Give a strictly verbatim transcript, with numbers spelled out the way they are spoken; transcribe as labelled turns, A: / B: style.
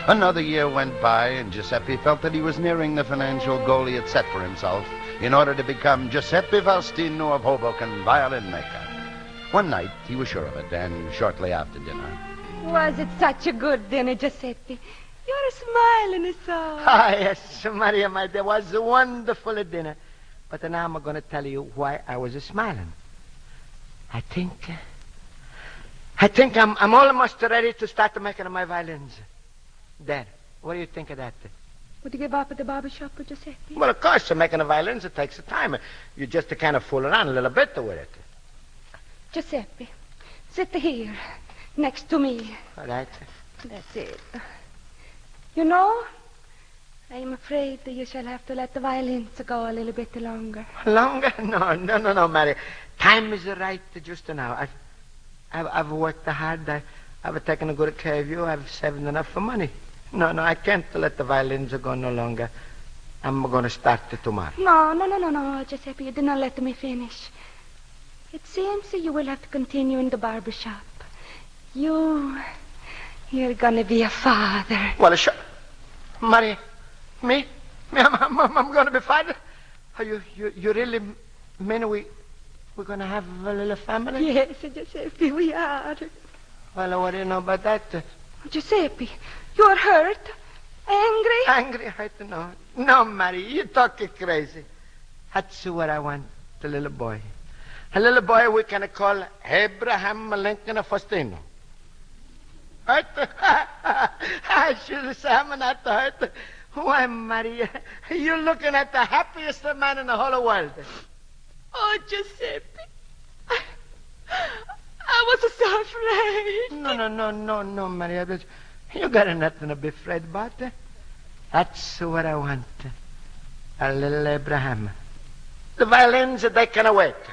A: Another year went by, and Giuseppe felt that he was nearing the financial goal he had set for himself in order to become Giuseppe Faustino of Hoboken, violin maker. One night, he was sure of it, and shortly after dinner.
B: Was it such a good dinner, Giuseppe? You're smiling so.
C: Ah, yes, Maria, my dear, was a wonderful dinner. But now I'm going to tell you why I was smiling. I think... Uh, I think I'm, I'm almost ready to start making my violins. Dad, what do you think of that?
B: Would you give up at the barber shop, Giuseppe?
C: Well, of course, making the violins, it takes time. You just kind of fool around a little bit with it.
B: Giuseppe, sit here, next to me.
C: All right.
B: That's it. You know, I'm afraid that you shall have to let the violins go a little bit longer.
C: Longer? No, no, no, no, Mary. Time is right just now. I've, I've, I've worked hard. I, I've taken a good care of you. I've saved enough for money. No, no, I can't let the violins go no longer. I'm going to start it tomorrow.
B: No, no, no, no, no, Giuseppe. You did not let me finish. It seems that you will have to continue in the barber shop. You... You're going to be a father.
C: Well, sure. Mary, me? Me, I'm, I'm, I'm going to be father? Are you, you, you really mean we, we're going to have a little family?
B: Yes, Giuseppe, we are.
C: Well, what do you know about that?
B: Giuseppe, you're hurt? Angry?
C: Angry, hurt? No. No, Mary, you're talking crazy. That's what I want, the little boy. A little boy we can call Abraham Lincoln Faustino. Hurt? I should say I'm not hurt. Why, Maria, you're looking at the happiest man in the whole world.
B: Oh, Giuseppe. I, I was so afraid.
C: No, no, no, no, no, Maria. You got nothing to be afraid about. That's what I want. A little Abraham. The violins, they can wait.